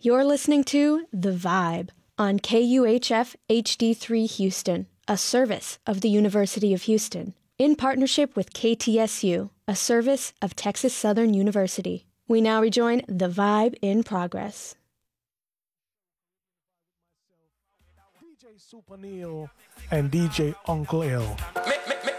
You're listening to The Vibe on KUHF HD3 Houston, a service of the University of Houston, in partnership with KTSU, a service of Texas Southern University. We now rejoin The Vibe in progress. DJ Super Neil and DJ Uncle Ill.